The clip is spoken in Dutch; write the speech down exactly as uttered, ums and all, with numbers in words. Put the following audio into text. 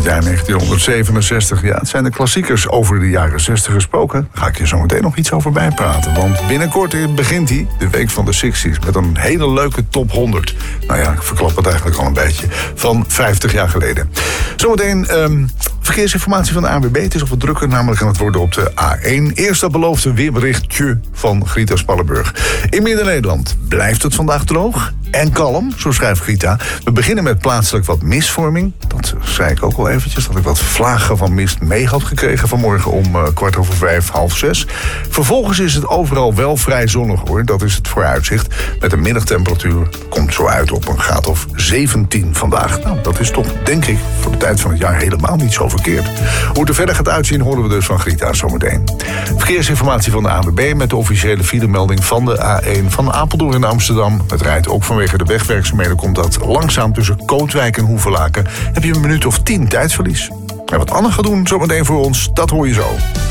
het jaar negentienhonderdzevenenzestig. Ja, het zijn de klassiekers over de jaren zestig gesproken. Daar ga ik je zo meteen nog iets over bijpraten. Want binnenkort begint hij, de week van de zestig's... met een hele leuke top honderd. Nou ja, ik verklap het eigenlijk al een beetje. Van vijftig jaar geleden. Zometeen um, verkeersinformatie van de A N W B. Het is op het drukker, namelijk aan het worden op de A één. Eerst dat beloofde weerberichtje van Grita Spallenburg. In Midden-Nederland blijft het vandaag droog en kalm, zo schrijft Grita. We beginnen met plaatselijk wat misvorming. Dat zei ik ook al eventjes, dat ik wat vlagen van mist mee had gekregen vanmorgen om uh, kwart over vijf, half zes. Vervolgens is het overal wel vrij zonnig hoor, dat is het vooruitzicht. Met een middagtemperatuur komt zo uit op een graad of zeventien vandaag. Nou, dat is toch, denk ik, voor de tijd van het jaar helemaal niet zo verkeerd. Hoe het er verder gaat uitzien horen we dus van Grita zometeen. Verkeersinformatie van de A N W B met de officiële filemelding van de A één van Apeldoorn in Amsterdam. Het rijdt ook vanwege de wegwerkzaamheden komt dat langzaam tussen Kootwijk en Hoevelaken. Heb je een minuut of tien tijdsverlies. En wat Anne gaat doen zometeen voor ons, dat hoor je zo.